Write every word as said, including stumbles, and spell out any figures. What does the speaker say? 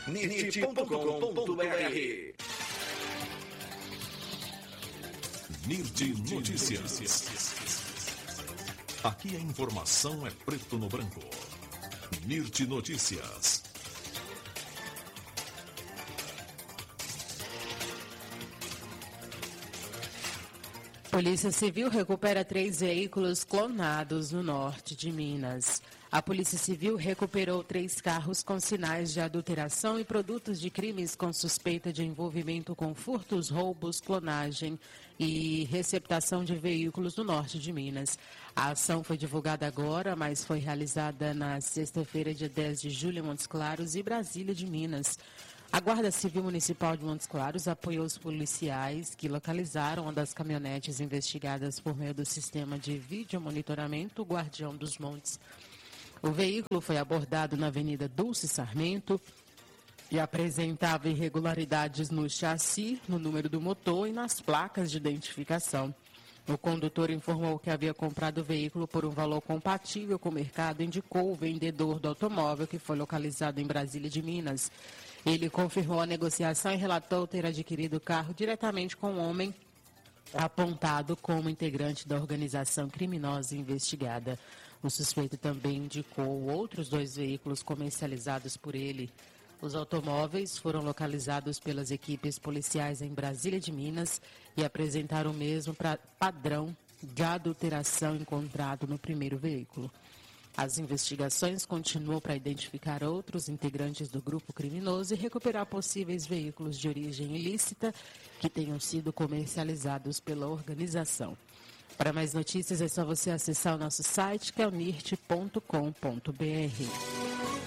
nirt ponto com ponto br. Nirt Notícias. Aqui a informação é preto no branco. Nirt Notícias. Polícia Civil recupera três veículos clonados no norte de Minas. A Polícia Civil recuperou três carros com sinais de adulteração e produtos de crimes com suspeita de envolvimento com furtos, roubos, clonagem e receptação de veículos no norte de Minas. A ação foi divulgada agora, mas foi realizada na sexta-feira, dia dez de julho, em Montes Claros e Brasília de Minas. A Guarda Civil Municipal de Montes Claros apoiou os policiais que localizaram uma das caminhonetes investigadas por meio do sistema de videomonitoramento Guardião dos Montes. O veículo foi abordado na Avenida Dulce Sarmento e apresentava irregularidades no chassi, no número do motor e nas placas de identificação. O condutor informou que havia comprado o veículo por um valor compatível com o mercado e indicou o vendedor do automóvel, que foi localizado em Brasília de Minas. Ele confirmou a negociação e relatou ter adquirido o carro diretamente com o homem apontado como integrante da organização criminosa investigada. O suspeito também indicou outros dois veículos comercializados por ele. Os automóveis foram localizados pelas equipes policiais em Brasília de Minas e apresentaram o mesmo pra, padrão de adulteração encontrado no primeiro veículo. As investigações continuam para identificar outros integrantes do grupo criminoso e recuperar possíveis veículos de origem ilícita que tenham sido comercializados pela organização. Para mais notícias é só você acessar o nosso site, que é o nirt ponto com ponto br.